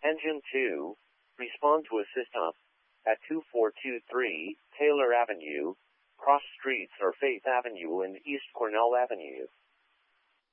Engine 2, respond to assist up at 2423 Taylor Avenue, cross streets are Faith Avenue and East Cornell Avenue.